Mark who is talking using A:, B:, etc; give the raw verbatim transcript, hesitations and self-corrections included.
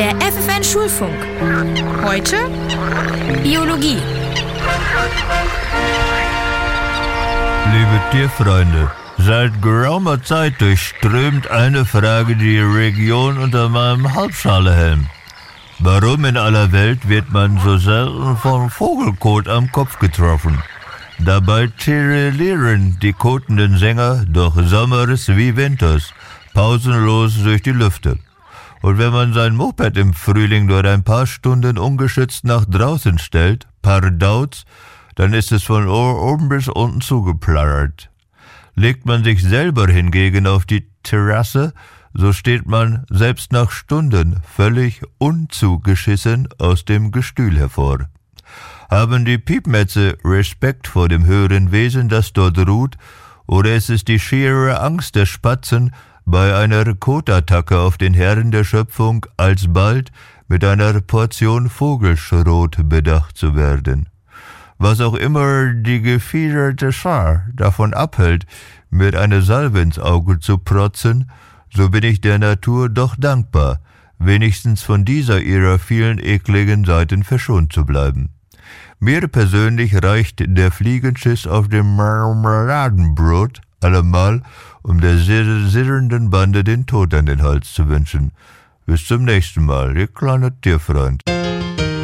A: Der F F N Schulfunk. Heute Biologie.
B: Liebe Tierfreunde, seit geraumer Zeit durchströmt eine Frage die Region unter meinem Halbschalehelm. Warum in aller Welt wird man so selten von Vogelkot am Kopf getroffen? Dabei tirillieren die kotenden Sänger doch Sommers wie Winters, pausenlos durch die Lüfte. Und wenn man sein Moped im Frühling durch ein paar Stunden ungeschützt nach draußen stellt, pardauz, dann ist es von oben bis unten zugeplattert. Legt man sich selber hingegen auf die Terrasse, so steht man selbst nach Stunden völlig unzugeschissen aus dem Gestühl hervor. Haben die Piepmätze Respekt vor dem höheren Wesen, das dort ruht, oder ist es die schiere Angst der Spatzen, bei einer Kotattacke auf den Herrn der Schöpfung alsbald mit einer Portion Vogelschrot bedacht zu werden? Was auch immer die gefiederte Schar davon abhält, mir eine Salve ins Auge zu protzen, so bin ich der Natur doch dankbar, wenigstens von dieser ihrer vielen ekligen Seiten verschont zu bleiben. Mir persönlich reicht der Fliegenschiss auf dem Marmeladenbrot allemal, um der sirrenden Bande den Tod an den Hals zu wünschen. Bis zum nächsten Mal, ihr kleiner Tierfreund.